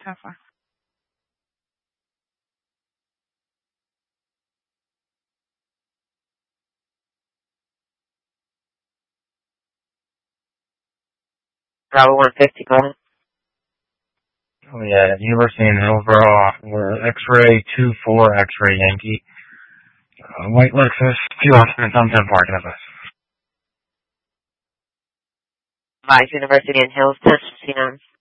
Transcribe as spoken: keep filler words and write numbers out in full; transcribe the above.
How far? Bravo one fifty, go ahead. Oh yeah, University in Hillsborough. We're X-ray two four X-ray Yankee. Uh, white Lexus, two occupants on ten parking of us. Vice University in Hills, ten fifty-nine.